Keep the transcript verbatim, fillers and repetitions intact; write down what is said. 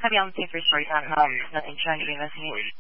Happy on the for story dot com. Nothing trying to be missing.